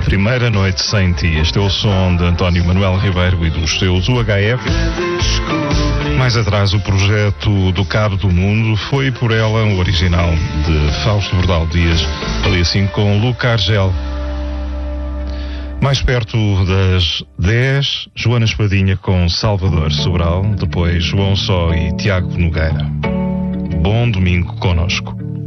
Primeira Noite Sem Ti. Este é o som de António Manuel Ribeiro e dos seus UHF. Mais atrás, o projeto do Cabo do Mundo foi por ela, o original de Fausto Bordal Dias, ali assim com Luca Argel. Mais perto das 10, Joana Espadinha com Salvador Sobral, depois João Só e Tiago Nogueira. Bom domingo connosco.